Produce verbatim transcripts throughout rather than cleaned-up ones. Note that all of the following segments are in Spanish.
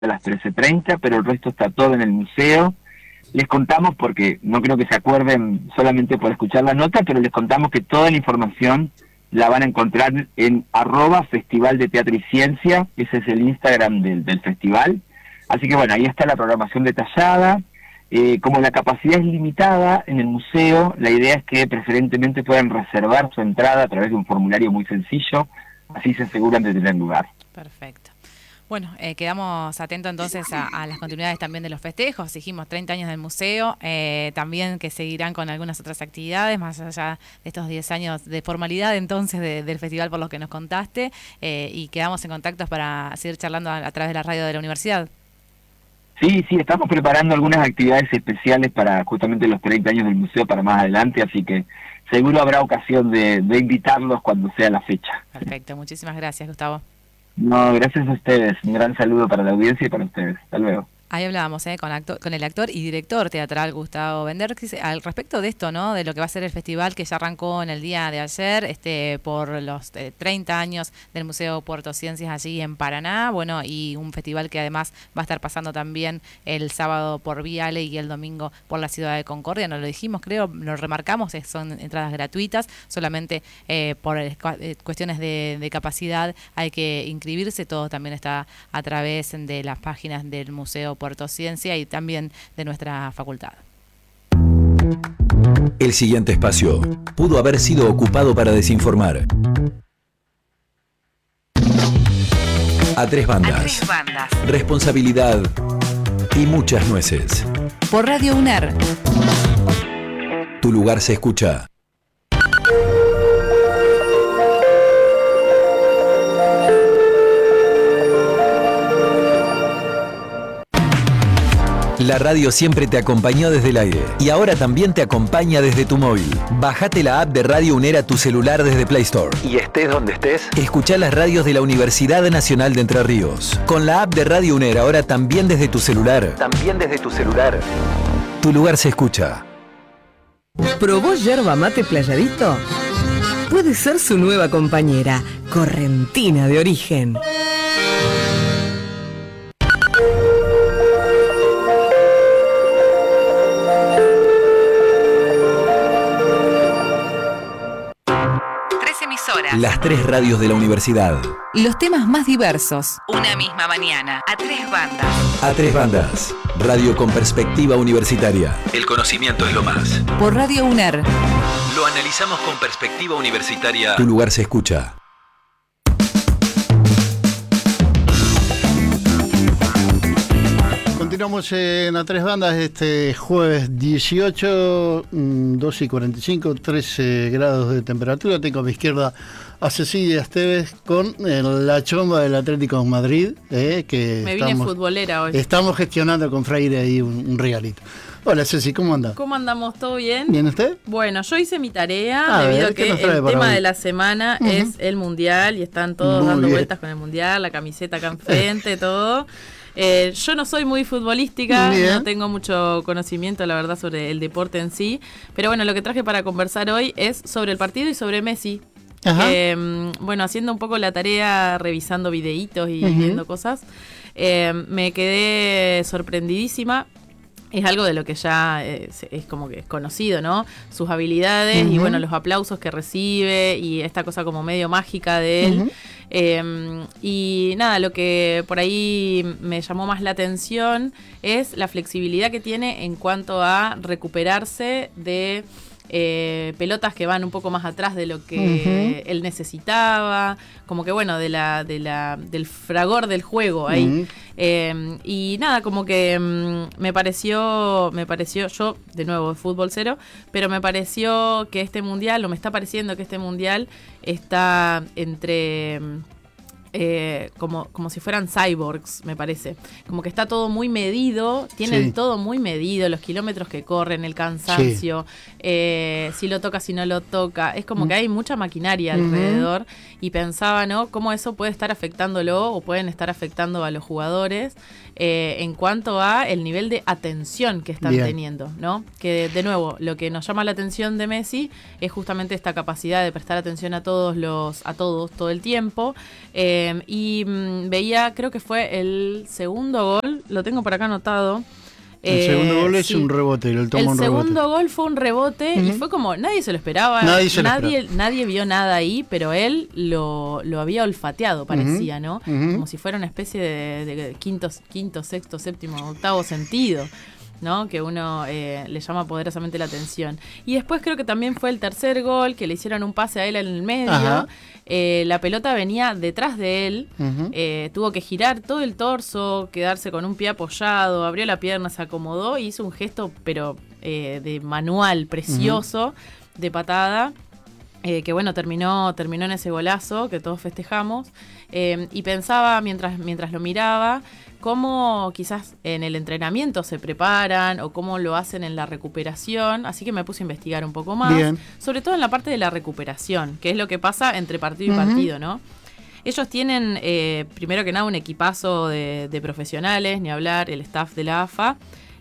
a las trece treinta, pero el resto está todo en el museo. Les contamos, porque no creo que se acuerden solamente por escuchar la nota, pero les contamos que toda la información la van a encontrar en arroba Festival de Teatro y Ciencia, ese es el Instagram del, del festival. Así que bueno, ahí está la programación detallada. Eh, como la capacidad es limitada en el museo, la idea es que preferentemente puedan reservar su entrada a través de un formulario muy sencillo, así se aseguran de tener lugar. Perfecto. Bueno, eh, quedamos atentos entonces a, a las continuidades también de los festejos. Dijimos treinta años del museo, eh, también que seguirán con algunas otras actividades, más allá de estos diez años de formalidad entonces de, del festival por los que nos contaste, eh, y quedamos en contacto para seguir charlando a, a través de la radio de la universidad. Sí, sí, estamos preparando algunas actividades especiales para justamente los treinta años del museo para más adelante, así que seguro habrá ocasión de, de invitarlos cuando sea la fecha. Perfecto, muchísimas gracias, Gustavo. No, gracias a ustedes, un gran saludo para la audiencia y para ustedes. Hasta luego. Ahí hablábamos eh, con, actor, con el actor y director teatral Gustavo Benderkis al respecto de esto, ¿no? De lo que va a ser el festival que ya arrancó en el día de ayer, este, por los eh, treinta años del Museo Puerto Ciencias allí en Paraná, bueno, y un festival que además va a estar pasando también el sábado por Viale y el domingo por la ciudad de Concordia. Nos lo dijimos, creo, lo remarcamos, eh, son entradas gratuitas, solamente eh, por eh, cuestiones de, de capacidad hay que inscribirse. Todo también está a través de las páginas del Museo Puerto Ciencia y también de nuestra facultad. El siguiente espacio pudo haber sido ocupado para desinformar. A tres bandas. A tres bandas. Responsabilidad y muchas nueces. Por Radio UNER. Tu lugar se escucha. La radio siempre te acompañó desde el aire y ahora también te acompaña desde tu móvil. Bájate la app de Radio UNER a tu celular desde Play Store. Y estés donde estés, escuchá las radios de la Universidad Nacional de Entre Ríos. Con la app de Radio UNER ahora también desde tu celular. También desde tu celular. Tu lugar se escucha. ¿Probó yerba mate Playadito? Puede ser su nueva compañera, correntina de origen. Las tres radios de la universidad. Los temas más diversos. Una misma mañana. A tres bandas. A tres bandas. Radio con perspectiva universitaria. El conocimiento es lo más. Por Radio UNER. Lo analizamos con perspectiva universitaria. Tu lugar se escucha. Continuamos en A Tres Bandas este jueves dieciocho, doce y cuarenta y cinco, trece grados de temperatura. Tengo a mi izquierda a Cecilia Esteves con eh, la chomba del Atlético de Madrid. Eh, que Me vine estamos, futbolera hoy. Estamos gestionando con Freire ahí un, un regalito. Hola Ceci, ¿cómo anda? ¿Cómo andamos? ¿Todo bien? ¿Bien usted? Bueno, yo hice mi tarea a debido ver, a que el tema hoy? de la semana uh-huh. es el Mundial y están todos Muy dando bien. vueltas con el Mundial, la camiseta acá enfrente, todo. Eh, yo no soy muy futbolística, Bien. no tengo mucho conocimiento, la verdad, sobre el deporte en sí. Pero bueno, lo que traje para conversar hoy es sobre el partido y sobre Messi. Eh, bueno, haciendo un poco la tarea, revisando videitos y uh-huh. viendo cosas, eh, me quedé sorprendidísima. Es algo de lo que ya es, es como que es conocido, ¿no? Sus habilidades uh-huh. y bueno, los aplausos que recibe y esta cosa como medio mágica de él. Uh-huh. Eh, y nada, lo que por ahí me llamó más la atención es la flexibilidad que tiene en cuanto a recuperarse de eh, pelotas que van un poco más atrás de lo que uh-huh. él necesitaba, como que bueno, de la, de la, del fragor del juego ahí. Uh-huh. Eh, y nada, como que um, me pareció, me pareció, yo de nuevo fútbol cero, pero me pareció que este mundial, o me está pareciendo que este mundial está entre eh, como, como si fueran cyborgs, me parece. Como que está todo muy medido, tienen sí. todo muy medido, los kilómetros que corren, el cansancio, sí. eh, si lo toca, si no lo toca. Es como mm. que hay mucha maquinaria mm-hmm. alrededor y pensaba, ¿no? Cómo eso puede estar afectándolo o pueden estar afectando a los jugadores eh, en cuanto a el nivel de atención que están Bien. teniendo, ¿no? Que de nuevo, lo que nos llama la atención de Messi es justamente esta capacidad de prestar atención a todos los, a todos todo el tiempo. Eh, Eh, y mmm, veía, creo que fue el segundo gol, lo tengo por acá anotado. El eh, segundo gol es sí. un rebote, el toma El un segundo rebote. gol fue un rebote uh-huh. y fue como, nadie se lo esperaba, nadie, se nadie, lo esperaba. nadie vio nada ahí, pero él lo, lo había olfateado, parecía, uh-huh. ¿no? Uh-huh. Como si fuera una especie de, de quinto, quinto, sexto, séptimo, octavo sentido, ¿no? Que uno eh, le llama poderosamente la atención. Y después creo que también fue el tercer gol, que le hicieron un pase a él en el medio. Eh, la pelota venía detrás de él, uh-huh. eh, tuvo que girar todo el torso, quedarse con un pie apoyado, abrió la pierna, se acomodó y hizo un gesto, pero eh, de manual, precioso, uh-huh. de patada. Eh, que bueno, terminó, terminó en ese golazo que todos festejamos. Eh, y pensaba mientras, mientras lo miraba cómo quizás en el entrenamiento se preparan o cómo lo hacen en la recuperación, así que me puse a investigar un poco más, Bien. sobre todo en la parte de la recuperación, que es lo que pasa entre partido y uh-huh. partido, ¿no? Ellos tienen, eh, primero que nada, un equipazo de, de profesionales, ni hablar, el staff de la A F A,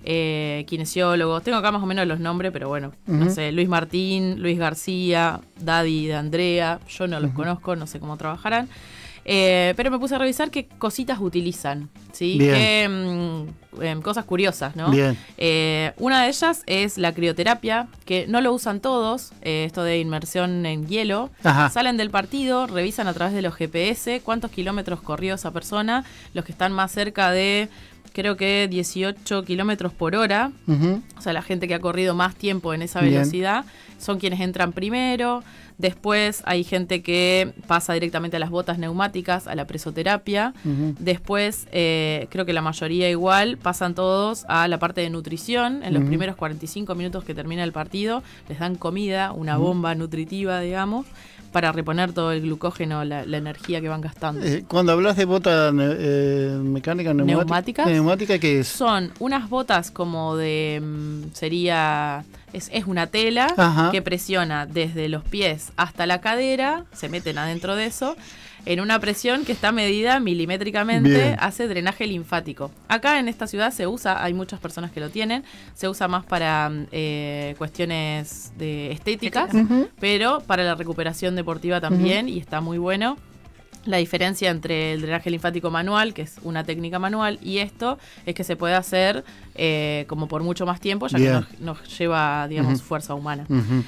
eh, kinesiólogos, tengo acá más o menos los nombres, pero bueno, uh-huh. no sé, Luis Martín, Luis García, Daddy de Andrea, yo no los uh-huh. conozco, no sé cómo trabajarán. Eh, pero me puse a revisar qué cositas utilizan, ¿sí? Qué mm, eh, cosas curiosas, ¿no? Bien. Eh, una de ellas es la crioterapia, que no lo usan todos, eh, esto de inmersión en hielo. Ajá. Salen del partido, revisan a través de los G P S cuántos kilómetros corrió esa persona, los que están más cerca de, creo que dieciocho kilómetros por hora, uh-huh. o sea, la gente que ha corrido más tiempo en esa velocidad, Bien. son quienes entran primero. Después hay gente que pasa directamente a las botas neumáticas, a la presoterapia. Uh-huh. Después, eh, creo que la mayoría igual, pasan todos a la parte de nutrición. En los uh-huh. primeros cuarenta y cinco minutos que termina el partido, les dan comida, una uh-huh. bomba nutritiva, digamos, para reponer todo el glucógeno, la, la energía que van gastando. Eh, cuando hablas de bota eh, mecánica neumática, neumáticas, neumática, ¿qué es? Son unas botas como de, mm, sería... Es, es una tela Ajá. que presiona desde los pies hasta la cadera, se meten adentro de eso, en una presión que está medida milimétricamente, Bien. hace drenaje linfático. Acá en esta ciudad se usa, hay muchas personas que lo tienen, se usa más para eh, cuestiones de estéticas, uh-huh. pero para la recuperación deportiva también, uh-huh. y está muy bueno. La diferencia entre el drenaje linfático manual, que es una técnica manual, y esto es que se puede hacer eh, como por mucho más tiempo, ya Bien. que nos, nos lleva, digamos, uh-huh. fuerza humana. Uh-huh.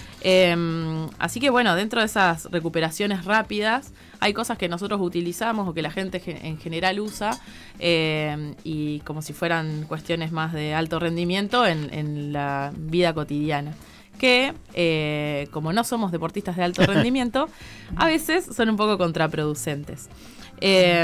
Eh, así que bueno, dentro de esas recuperaciones rápidas, hay cosas que nosotros utilizamos o que la gente en general usa, eh, y como si fueran cuestiones más de alto rendimiento en, en la vida cotidiana. Que, eh, como no somos deportistas de alto rendimiento, a veces son un poco contraproducentes. Eh,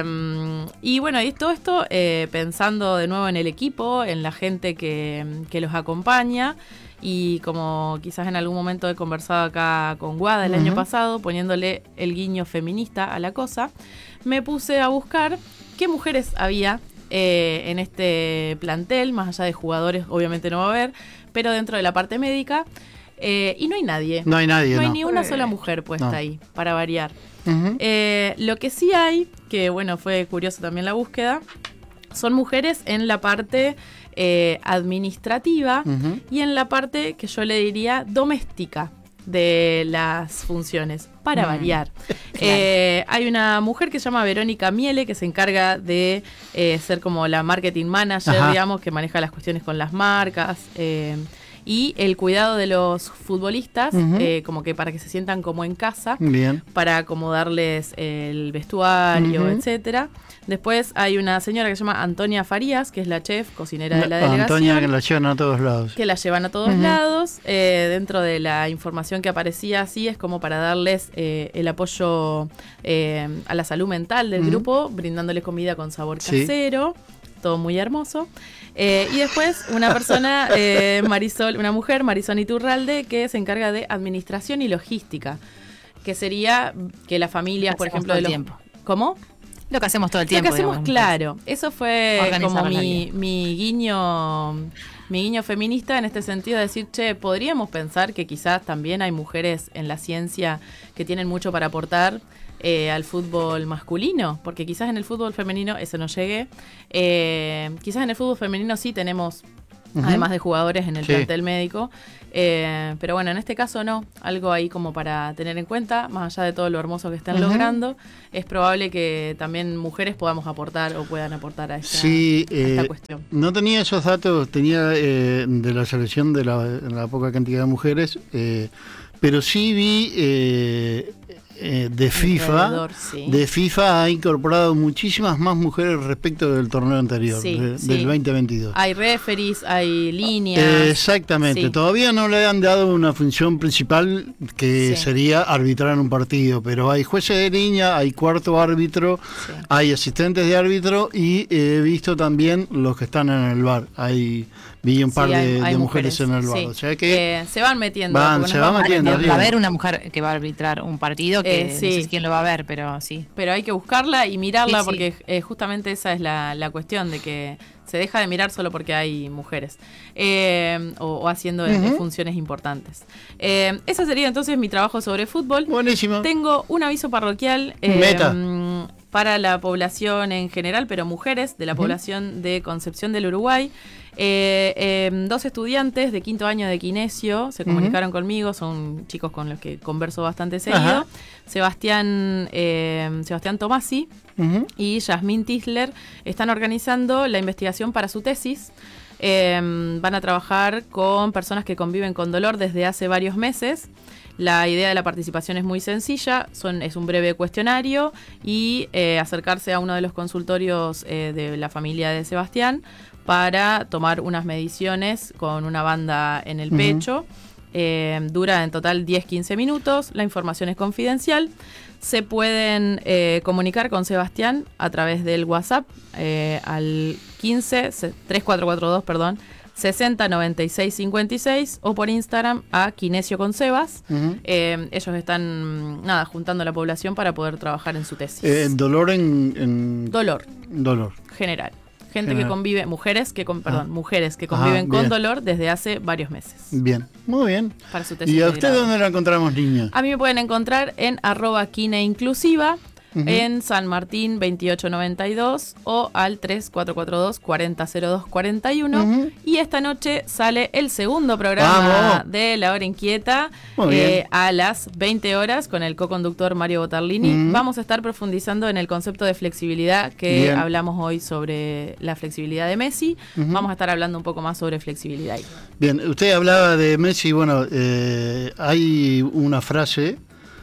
y bueno, y todo esto eh, pensando de nuevo en el equipo, en la gente que, que los acompaña, y como quizás en algún momento he conversado acá con Guada el uh-huh. año pasado, poniéndole el guiño feminista a la cosa, me puse a buscar qué mujeres había eh, en este plantel, más allá de jugadores obviamente no va a haber, pero dentro de la parte médica. Eh, y no hay nadie. No hay nadie, No hay no. ni una sola mujer puesta no. ahí, para variar. Uh-huh. Eh, lo que sí hay, que bueno, fue curioso también la búsqueda, son mujeres en la parte eh, administrativa uh-huh. y en la parte que yo le diría doméstica de las funciones, para mm. variar. Claro. Eh, hay una mujer que se llama Verónica Miele, que se encarga de eh, ser como la marketing manager, Ajá. digamos, que maneja las cuestiones con las marcas, eh, y el cuidado de los futbolistas, uh-huh. eh, como que para que se sientan como en casa, Bien. para acomodarles el vestuario, uh-huh. etcétera. Después hay una señora que se llama Antonia Farías, que es la chef, cocinera de la delegación. Antonia, que la llevan a todos lados. Que la llevan a todos uh-huh. lados. Eh, dentro de la información que aparecía así, es como para darles eh, el apoyo eh, a la salud mental del uh-huh. grupo, brindándoles comida con sabor casero. Sí. Todo muy hermoso. Eh, y después una persona, eh, Marisol, una mujer, Marisol Iturralde, que se encarga de administración y logística, que sería que las familias, por ejemplo, de los tiempo. ¿Cómo? Lo que hacemos todo el tiempo. Lo que hacemos, digamos, claro. Eso fue como mi, mi guiño, mi guiño feminista en este sentido de decir, che, podríamos pensar que quizás también hay mujeres en la ciencia que tienen mucho para aportar. Eh, al fútbol masculino, porque quizás en el fútbol femenino eso no llegue. Eh, quizás en el fútbol femenino sí tenemos uh-huh. además de jugadores en el sí. plantel médico. Eh, pero bueno, en este caso no, algo ahí como para tener en cuenta, más allá de todo lo hermoso que están uh-huh. logrando, es probable que también mujeres podamos aportar o puedan aportar a esta, sí, a esta eh, cuestión. No tenía esos datos, tenía eh, de la selección de la, la poca cantidad de mujeres, eh, pero sí vi eh, eh, de FIFA, sí. de FIFA ha incorporado muchísimas más mujeres respecto del torneo anterior, sí, de, sí. del veinte veintidós. Hay referees, hay líneas. Eh, exactamente, sí. Todavía no le han dado una función principal que sí. sería arbitrar un partido, pero hay jueces de línea, hay cuarto árbitro, sí. hay asistentes de árbitro y he visto también los que están en el V A R. Hay vi un par sí, hay, de, hay de mujeres, mujeres en el V A R. Sí. O sea que eh, se van metiendo. Van, se van metiendo. Va a haber una mujer que va a arbitrar un partido que eh, sí. no sé quién lo va a ver, pero sí. Pero hay que buscarla y mirarla sí, porque sí. Eh, justamente esa es la, la cuestión de que se deja de mirar solo porque hay mujeres eh, o, o haciendo uh-huh. eh, funciones importantes. Eh, ese sería entonces mi trabajo sobre fútbol. Buenísimo. Tengo un aviso parroquial. Eh, Meta. Para la población en general, pero mujeres de la uh-huh. población de Concepción del Uruguay. Eh, eh, dos estudiantes de quinto año de Kinesio se comunicaron uh-huh. conmigo, son chicos con los que converso bastante seguido. Ajá. Sebastián eh, Sebastián Tomasi uh-huh. y Yasmín Tisler están organizando la investigación para su tesis. Eh, van a trabajar con personas que conviven con dolor desde hace varios meses. La idea de la participación es muy sencilla, son, es un breve cuestionario y eh, acercarse a uno de los consultorios eh, de la familia de Sebastián para tomar unas mediciones con una banda en el uh-huh. pecho. Eh, dura en total diez a quince minutos, la información es confidencial. Se pueden eh, comunicar con Sebastián a través del WhatsApp eh, al quince, tres cuatro cuatro dos, perdón, sesenta noventa y seis cincuenta y seis o por Instagram a Kinesio con Sebas. Uh-huh. Eh, ellos están nada juntando a la población para poder trabajar en su tesis. Eh, ¿Dolor en, en...? Dolor. Dolor. General. Gente General. que convive, mujeres que con, perdón, ah. mujeres que conviven ah, con dolor desde hace varios meses. Bien, muy bien. Para su tesis ¿Y a usted dónde la encontramos, niña? A mí me pueden encontrar en arroba Kine Inclusiva. Uh-huh. En San Martín veintiocho noventa y dos o al tres cuatro cuatro dos, cuarenta cero dos cuarenta y uno. Uh-huh. Y esta noche sale el segundo programa ¡Vamos! De La Hora Inquieta eh, a las veinte horas con el co-conductor Mario Botarlini. Uh-huh. Vamos a estar profundizando en el concepto de flexibilidad que Bien. hablamos hoy sobre la flexibilidad de Messi. Uh-huh. Vamos a estar hablando un poco más sobre flexibilidad. Bien, usted hablaba de Messi, bueno, eh, hay una frase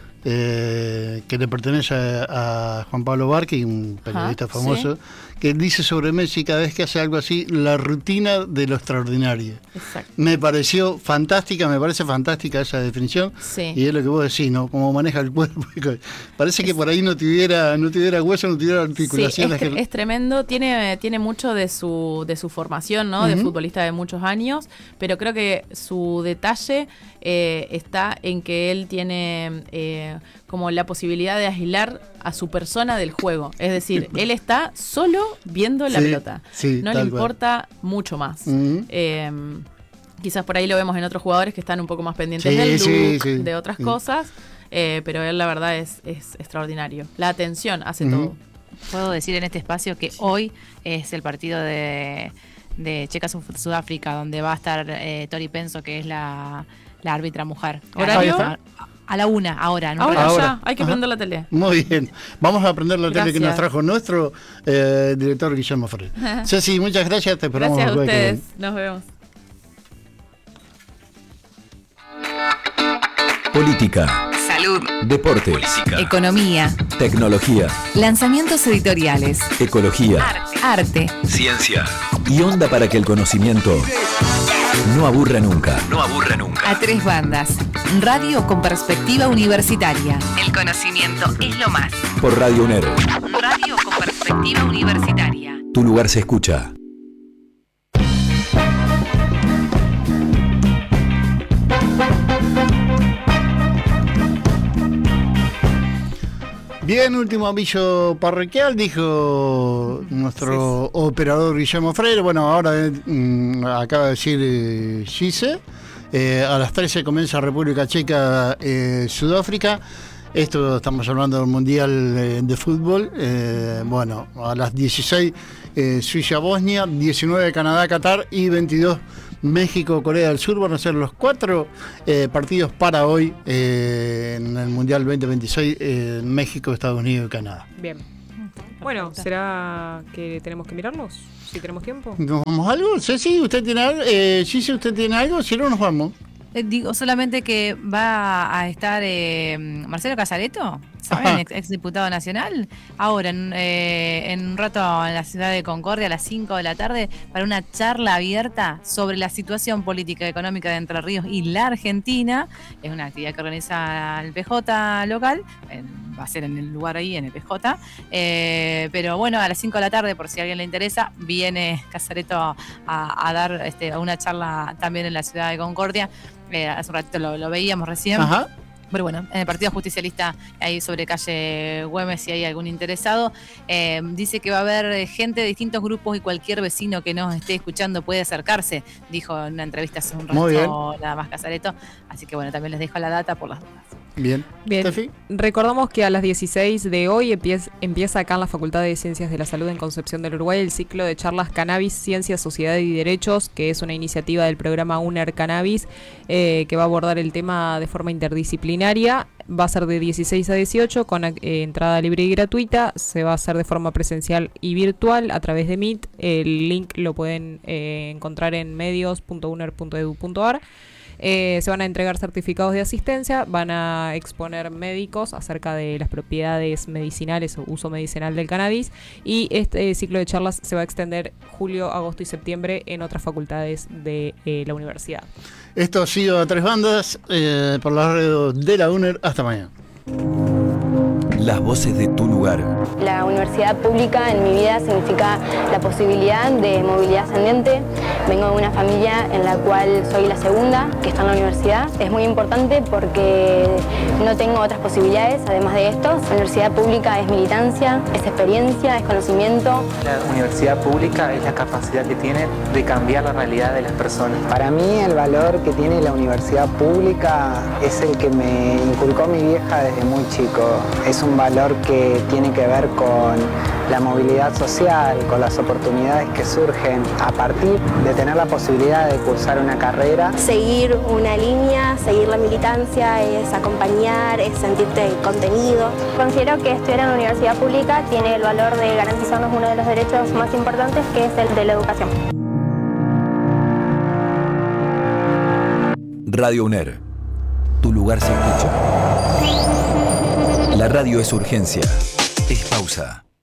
Eh, que le pertenece a, a Juan Pablo Barqui, un periodista Ajá, famoso, ¿sí? que dice sobre Messi cada vez que hace algo así, la rutina de lo extraordinario. Exacto. Me pareció fantástica, me parece fantástica esa definición, sí. y es lo que vos decís, ¿no? Cómo maneja el cuerpo. Parece es, que por ahí no tuviera, no tuviera hueso, no tuviera articulaciones. Sí, es, que... es tremendo, tiene, tiene mucho de su, de su formación, ¿no? Uh-huh. De futbolista de muchos años, pero creo que su detalle eh, está en que él tiene eh, como la posibilidad de aislar a su persona del juego. Es decir, él está solo viendo la sí, pelota. Sí, no le importa cual. mucho más. Uh-huh. Eh, quizás por ahí lo vemos en otros jugadores que están un poco más pendientes sí, del look, sí, sí, de otras sí. cosas, eh, pero él la verdad es, es extraordinario. La atención hace uh-huh. todo. Puedo decir en este espacio que hoy es el partido de, de Checa-Sudáfrica, donde va a estar eh, Tori Penso, que es la, la árbitra mujer. ¿Horario? A la una, ahora. En ahora, ahora ya, hay que Ajá. prender la tele. Muy bien. Vamos a prender la gracias. tele que nos trajo nuestro eh, director Guillermo Ferrer. Ceci, muchas gracias. Te esperamos. Gracias a ustedes. Nos vemos. Política. Salud. Deporte. Política. Economía. Tecnología. Lanzamientos editoriales. Ecología. Arte. Arte. Ciencia. Y onda para que el conocimiento no aburra nunca. No aburra nunca. A tres bandas. Radio con perspectiva universitaria. El conocimiento es lo más. Por Radio UNER. Radio con perspectiva universitaria. Tu lugar se escucha. Bien, último aviso parroquial, dijo nuestro sí. operador Guillermo Freire. Bueno, ahora mm, acaba de decir eh, Gise. Eh, a las trece comienza República Checa, eh, Sudáfrica. Esto estamos hablando del Mundial eh, de Fútbol. Eh, bueno, a las dieciséis eh, Suiza-Bosnia, diecinueve Canadá-Qatar y veintidós México, Corea del Sur, van a ser los cuatro eh, partidos para hoy eh, en el Mundial veinte veintiséis eh, en México, Estados Unidos y Canadá. Bien. Bueno, ¿será que tenemos que mirarlos? Si tenemos tiempo. ¿Nos vamos a algo? Ceci, ¿usted tiene algo? Eh, Gise, ¿usted tiene algo? Si no, nos vamos. Eh, digo solamente que va a estar eh, Marcelo Casareto, ¿saben? Ex, ex diputado nacional. Ahora, en, eh, en un rato en la ciudad de Concordia, a las cinco de la tarde, para una charla abierta sobre la situación política y económica de Entre Ríos y la Argentina. Es una actividad que organiza el P J local. En, va a ser en el lugar ahí, en el P J. Eh, pero bueno, a las cinco de la tarde, por si a alguien le interesa, viene Casareto a, a dar este, una charla también en la ciudad de Concordia. Eh, hace un ratito lo, lo veíamos recién. Ajá. Pero bueno, en el Partido Justicialista, ahí sobre calle Güemes, si hay algún interesado, eh, dice que va a haber gente de distintos grupos y cualquier vecino que nos esté escuchando puede acercarse, dijo en una entrevista hace un rato nada más Casareto. Así que bueno, también les dejo la data por las dudas. Bien. Bien. Tefi. Recordamos que a las dieciséis de hoy empieza, empieza acá en la Facultad de Ciencias de la Salud en Concepción del Uruguay el ciclo de charlas Cannabis, Ciencia, Sociedad y Derechos, que es una iniciativa del programa UNER Cannabis, eh, que va a abordar el tema de forma interdisciplinaria. Va a ser de dieciséis a dieciocho con eh, entrada libre y gratuita. Se va a hacer de forma presencial y virtual a través de Meet. El link lo pueden eh, encontrar en medios punto uner punto edu punto ar. Eh, se van a entregar certificados de asistencia, van a exponer médicos acerca de las propiedades medicinales o uso medicinal del cannabis, y este ciclo de charlas se va a extender julio, agosto y septiembre en otras facultades de eh, la universidad. Esto ha sido a tres bandas eh, por la radio de la UNER. Hasta mañana. Las voces de tu lugar. La universidad pública en mi vida significa la posibilidad de movilidad ascendente. Vengo de una familia en la cual soy la segunda que está en la universidad. Es muy importante porque no tengo otras posibilidades además de esto. La universidad pública es militancia, es experiencia, es conocimiento. La universidad pública es la capacidad que tiene de cambiar la realidad de las personas. Para mí el valor que tiene la universidad pública es el que me inculcó mi vieja desde muy chico. Es un valor que tiene que ver con la movilidad social, con las oportunidades que surgen a partir de tener la posibilidad de cursar una carrera. Seguir una línea, seguir la militancia, es acompañar, es sentirte contenido. Considero que estudiar en la universidad pública tiene el valor de garantizarnos uno de los derechos más importantes, que es el de la educación. Radio UNER. Tu lugar se escucha. La radio es urgencia. Es pausa.